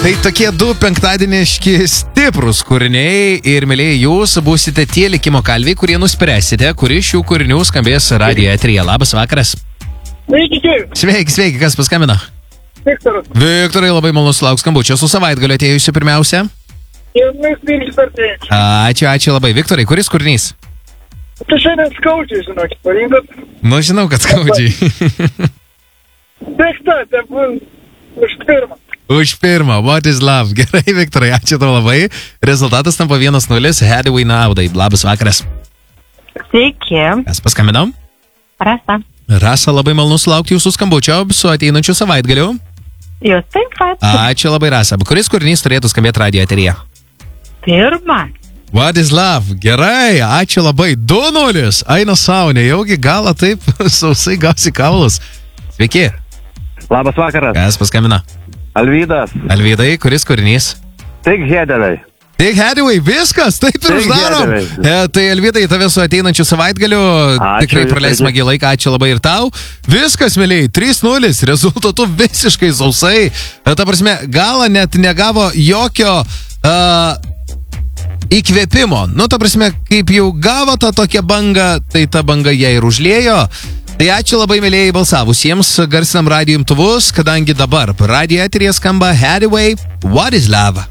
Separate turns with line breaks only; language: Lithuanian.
Tai tokie du penktadieniški stiprus kūriniai ir, mėlyje, jūs būsite tie likimo kalviai, kurie nuspręsite, kuri šių kūrinių skambės radijo eteryje. Labas vakaras. Sveiki, kas paskambino?
Viktoras.
Viktorai, labai malonu sulaukti skambučio. Su savaitgaliu atėjusiu pirmiausia. Ačiū labai. Viktorai, kuris kūrinys?
Tu šiandien skaudžiai, žinokit, parinkat.
Nu, žinau, kad skaudžiai.
Teksta, ten bus už pirmą.
Už pirmą, What is Love. Gerai, Viktorai, ačiū tau labai. Rezultatas tampa 1-0, Hadaway naudai. Labas vakaras.
Sveiki.
Kas paskambinam?
Rasa.
Rasa, labai malonu sulaukti jūsų skambučio su ateinančiu savaitgaliu.
Jūs taip pat.
Ačiū labai, Rasa. Kuris kūrinys turėtų skambėti radijo eteryje?
Pirma.
What is Love. Gerai, ačiū labai. 2-0. Aina sau, nejaugi galą taip sausai gausi kaulus. Sveiki.
Labas vakaras.
Kas paskambina?
Alvydas.
Alvydai, kuris kūrinys?
Tik Hadaway.
Tik Hadaway, viskas, taip ir uždarom. Tai Alvydai, tave su ateinančiu savaitgaliu. Tikrai praleis smagiai laiką, ačiū labai ir tau. Viskas, mėlyje, 3-0, rezultatu visiškai sausai. Ta prasme, galą net negavo jokio įkvėpimo. Nu, ta prasme, kaip jau gavo tą tokią bangą, tai ta banga ją ir užliejo. Tai ačiū labai, mėlyje, balsavusiems, garsinam radijo imtuvus, kadangi dabar radijo eteryje skamba Hadaway, What is Love.